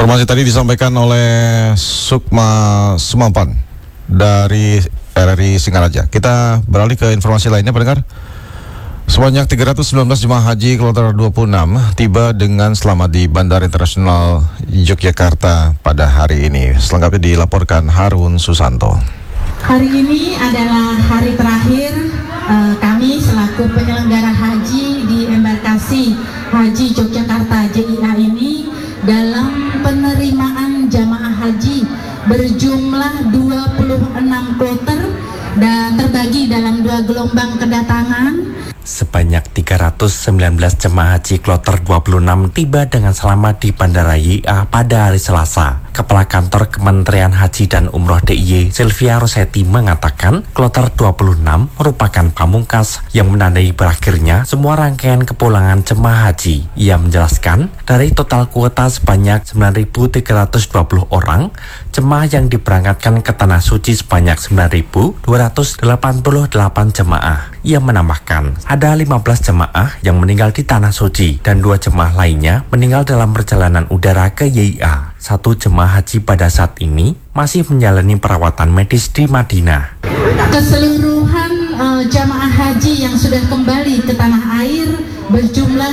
Informasi tadi disampaikan oleh Sukma Sumampan dari RRI Singaraja. Kita beralih ke informasi lainnya, pendengar. Sebanyak 319 jemaah haji kloter 26 tiba dengan selamat di Bandara Internasional Yogyakarta pada hari ini. Selengkapnya dilaporkan Harun Susanto. Hari ini adalah hari terakhir kami selaku penyelenggara haji di embarkasi Haji Yogyakarta JIA ini dalam penerimaan jamaah haji berjumlah 26 kloter dan terbagi dalam 2 gelombang kedatangan. Sebanyak 319 jemaah haji kloter 26 tiba dengan selamat di Bandara YIA pada hari Selasa. Kepala Kantor Kementerian Haji dan Umroh DIY, Sylvia Rosetti, mengatakan kloter 26 merupakan pamungkas yang menandai berakhirnya semua rangkaian kepulangan jemaah haji. Ia menjelaskan, dari total kuota sebanyak 9.320 orang, jemaah yang diberangkatkan ke Tanah Suci sebanyak 9.288 jemaah. Ia menambahkan, ada 15 jemaah yang meninggal di Tanah Suci dan 2 jemaah lainnya meninggal dalam perjalanan udara ke YIA. 1 jemaah haji pada saat ini masih menjalani perawatan medis di Madinah. Keseluruhan jamaah haji yang sudah kembali ke tanah air berjumlah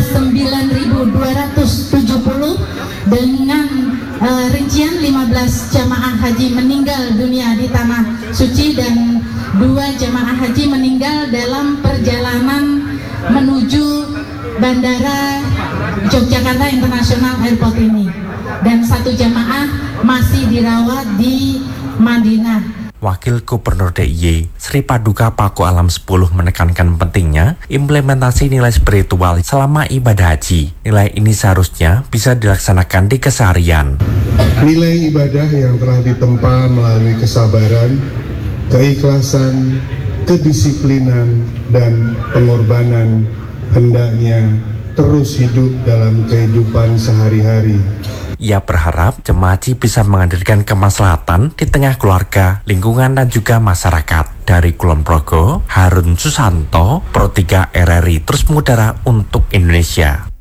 9.270 dengan rincian 15 jamaah haji meninggal dunia di Tanah Suci dan 2 jamaah haji meninggal dalam perjalanan menuju Bandara Yogyakarta International Airport ini, dan 1 jamaah masih dirawat di Madinah. Wakil Gubernur DIY, Sri Paduka Paku Alam 10 menekankan pentingnya implementasi nilai spiritual selama ibadah haji. Nilai ini seharusnya bisa dilaksanakan di keseharian. Nilai ibadah yang telah ditempa melalui kesabaran, keikhlasan, kedisiplinan, dan pengorbanan hendaknya terus hidup dalam kehidupan sehari-hari. Ia berharap jemaah haji bisa menghadirkan kemaslahatan di tengah keluarga, lingkungan, dan juga masyarakat. Dari Kulon Progo, Harun Susanto, Pro 3 RRI terus mengudara untuk Indonesia.